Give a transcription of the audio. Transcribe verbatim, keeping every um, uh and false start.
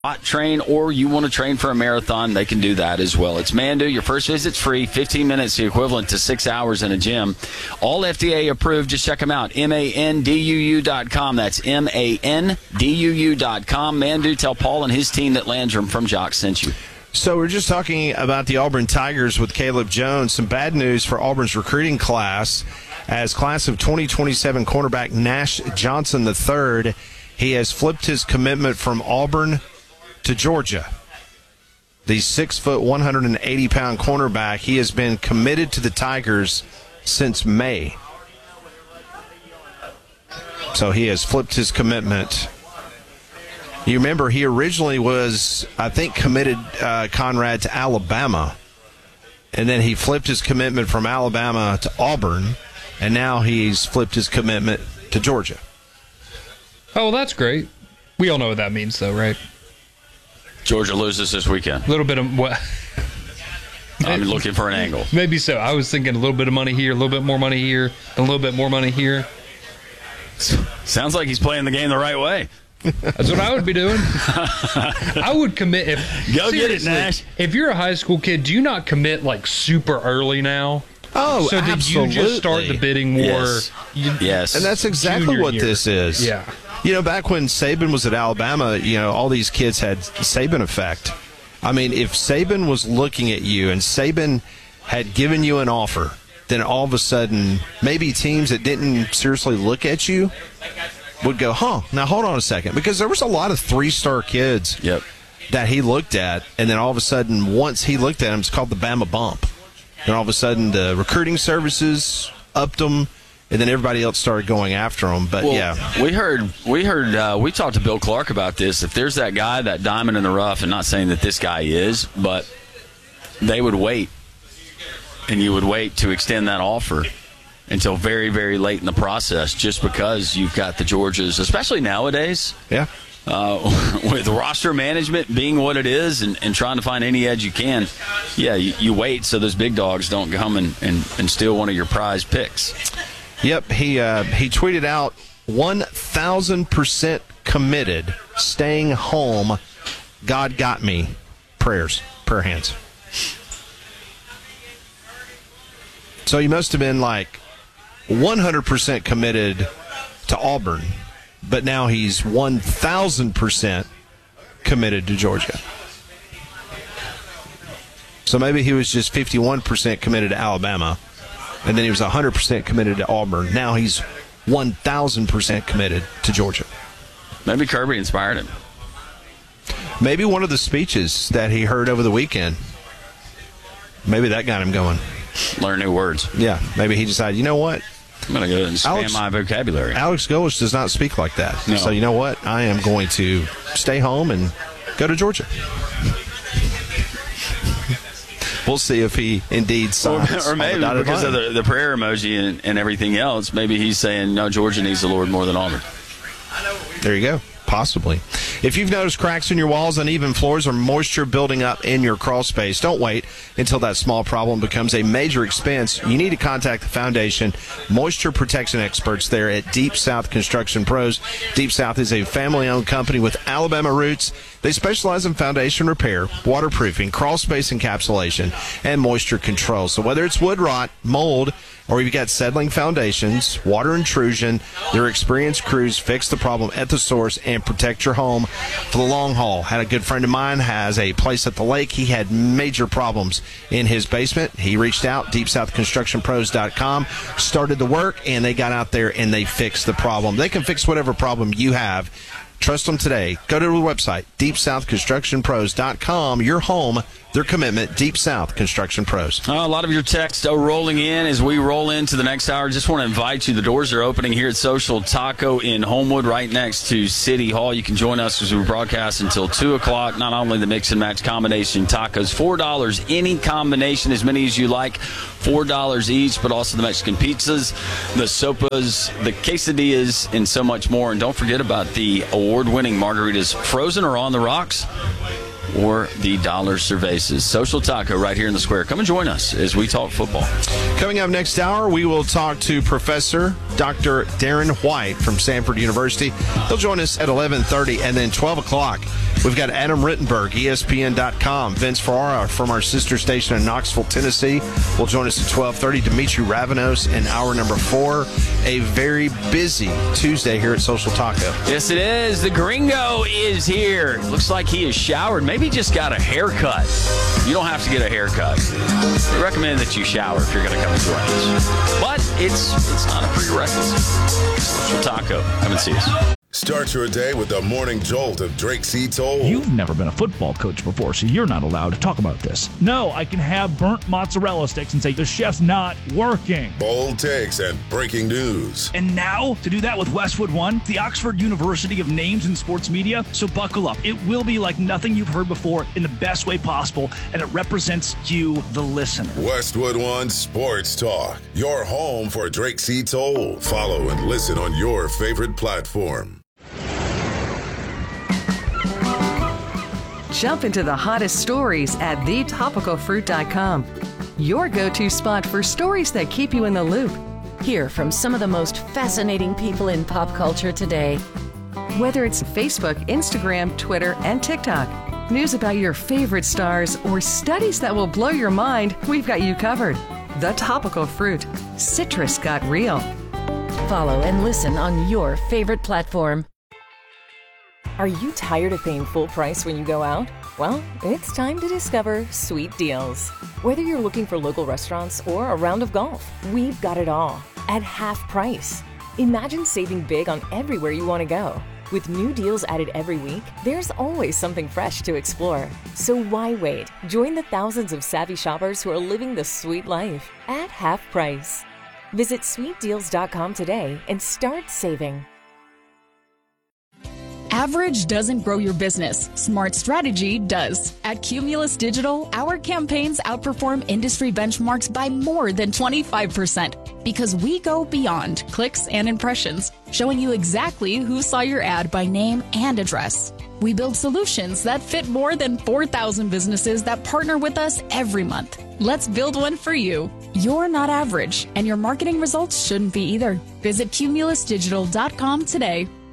train, or you want to train for a marathon, they can do that as well. It's Mandu. Your first visit's free. fifteen minutes, the equivalent to six hours in a gym. All F D A approved. Just check them out. M A N D U U dot com. That's M A N D U U dot com. Mandu, tell Paul and his team that Landrum from Jock sent you. So we're just talking about the Auburn Tigers with Caleb Jones. Some bad news for Auburn's recruiting class, as class of twenty twenty-seven cornerback Nash Johnson the third, he has flipped his commitment from Auburn to Georgia. The six foot, one hundred eighty pound cornerback, he has been committed to the Tigers since May. So he has flipped his commitment. You remember he originally was, I think, committed, uh, Conrad, to Alabama. And then he flipped his commitment from Alabama to Auburn. And now he's flipped his commitment to Georgia. Oh, well, that's great. We all know what that means, though, right? Georgia loses this weekend. A little bit of what? I'm looking for an angle. Maybe so. I was thinking a little bit of money here, a little bit more money here, a little bit more money here. Sounds like he's playing the game the right way. That's what I would be doing. I would commit. If, Go get it, Nash. If you're a high school kid, do you not commit like super early now? Oh, so absolutely. did you just start the bidding war? Yes. You, yes. And that's exactly what year. this is. Yeah. You know, back when Saban was at Alabama, you know, all these kids had Saban effect. I mean, if Saban was looking at you and Saban had given you an offer, then all of a sudden maybe teams that didn't seriously look at you would go, huh, now hold on a second. Because there was a lot of three-star kids yep. that he looked at, and then all of a sudden, once he looked at them, it's called the Bama bump. Then all of a sudden, the recruiting services upped them, and then everybody else started going after them. But, well, yeah. We heard, we heard, uh, we talked to Bill Clark about this. If there's that guy, that diamond in the rough, and not saying that this guy is, but they would wait, and you would wait to extend that offer until very, very late in the process, just because you've got the Georgias, especially nowadays. Yeah. Uh, with roster management being what it is, and, and trying to find any edge you can, yeah, you, you wait so those big dogs don't come and, and, and steal one of your prize picks. Yep, he uh, he tweeted out one thousand percent committed, staying home, God got me, prayers, prayer hands. So he must have been like one hundred percent committed to Auburn, but now he's one thousand percent committed to Georgia. So maybe he was just fifty-one percent committed to Alabama, and then he was one hundred percent committed to Auburn. Now he's one thousand percent committed to Georgia. Maybe Kirby inspired him. Maybe one of the speeches that he heard over the weekend, maybe that got him going. Learn new words. Yeah, maybe he decided, you know what? I'm going to go and expand Alex, my vocabulary. Alex Golesh does not speak like that. No. So you know what? I am going to stay home and go to Georgia. We'll see if he indeed signs. Or, or maybe because line. of the, the prayer emoji and, and everything else, maybe he's saying, no, Georgia needs the Lord more than Auburn. There you go. Possibly. If you've noticed cracks in your walls, uneven floors, or moisture building up in your crawl space, don't wait until that small problem becomes a major expense. You need to contact the Foundation Moisture Protection Experts there at Deep South Construction Pros. Deep South is a family-owned company with Alabama roots. They specialize in foundation repair, waterproofing, crawl space encapsulation, and moisture control. So whether it's wood rot, mold, or you've got settling foundations, water intrusion, their experienced crews fix the problem at the source and protect your home for the long haul. Had a good friend of mine has a place at the lake. He had major problems in his basement. He reached out, deep south construction pros dot com, started the work, and they got out there and they fixed the problem. They can fix whatever problem you have. Trust them today. Go to the website, deep south construction pros dot com. Your home, their commitment, Deep South Construction Pros. Uh, a lot of your texts are rolling in as we roll into the next hour. Just want to invite you. The doors are opening here at Social Taco in Homewood, right next to City Hall. You can join us as we broadcast until two o'clock. Not only the mix and match combination tacos, four dollars any combination, as many as you like, four dollars each, but also the Mexican pizzas, the sopas, the quesadillas, and so much more. And don't forget about the award-winning margaritas, frozen or on the rocks, or the dollar cervezas. Social Taco right here in the square. Come and join us as we talk football. Coming up next hour, we will talk to Professor Doctor Darren White from Samford University. He'll join us at eleven thirty, and then twelve o'clock. We've got Adam Rittenberg, E S P N dot com. Vince Ferrara from our sister station in Knoxville, Tennessee, will join us at twelve thirty. Dimitri Ravanos in hour number four. A very busy Tuesday here at Social Taco. Yes, it is. The Gringo is here. Looks like he is showered. Maybe just got a haircut. You don't have to get a haircut. We recommend that you shower if you're going to come and join us. But it's it's not a prerequisite. Social Taco. Come and see us. Start your day with the morning jolt of Drake C. Toll. You've never been a football coach before, so you're not allowed to talk about this. No, I can have burnt mozzarella sticks and say the chef's not working. Bold takes and breaking news. And now, to do that with Westwood One, the Oxford University of names in sports media. So buckle up. It will be like nothing you've heard before in the best way possible, and it represents you, the listener. Westwood One Sports Talk, your home for Drake C. Toll. Follow and listen on your favorite platform. Jump into the hottest stories at the topical fruit dot com. Your go-to spot for stories that keep you in the loop. Hear from some of the most fascinating people in pop culture today. Whether it's Facebook, Instagram, Twitter, and TikTok, news about your favorite stars, or studies that will blow your mind, we've got you covered. The Topical Fruit. Citrus got real. Follow and listen on your favorite platform. Are you tired of paying full price when you go out? Well, it's time to discover Sweet Deals. Whether you're looking for local restaurants or a round of golf, we've got it all at half price. Imagine saving big on everywhere you want to go. With new deals added every week, there's always something fresh to explore. So why wait? Join the thousands of savvy shoppers who are living the sweet life at half price. Visit sweet deals dot com today and start saving. Average doesn't grow your business. Smart strategy does. At Cumulus Digital, our campaigns outperform industry benchmarks by more than twenty-five percent because we go beyond clicks and impressions, showing you exactly who saw your ad by name and address. We build solutions that fit more than four thousand businesses that partner with us every month. Let's build one for you. You're not average, and your marketing results shouldn't be either. Visit Cumulus Digital dot com today.